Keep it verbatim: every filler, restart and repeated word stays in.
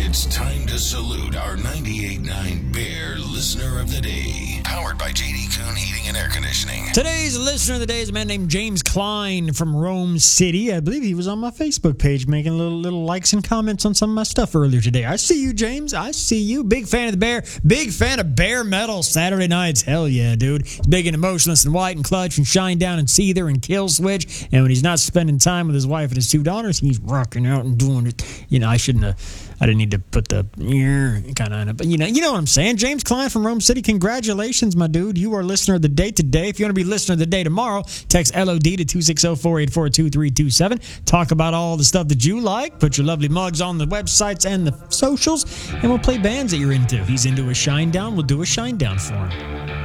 It's time to salute our ninety-eight point nine Bear Listener of the Day. Powered by J D Kuhn Heating and Air Conditioning. Today's listener of the day is a man named James Klein from Rome City. I believe he was on my Facebook page making little little likes and comments on some of my stuff earlier today. I see you, James. I see you. Big fan of the Bear. Big fan of Bear Metal Saturday nights. Hell yeah, dude. He's big and Emotionless and White and Clutch and Shinedown and Seether and Kill Switch. And when he's not spending time with his wife and his two daughters, he's rocking out and doing it. You know, I shouldn't have... I didn't need to put the kind of on it, but you know, you know what I'm saying. James Klein from Rome City, congratulations, my dude. You are listener of the day today. If you want to be listener of the day tomorrow, text L O D to two six zero, four eight four, two three two seven. Talk about all the stuff that you like. Put your lovely mugs on the websites and the socials, and we'll play bands that you're into. He's into a Shinedown. We'll do a Shinedown for him.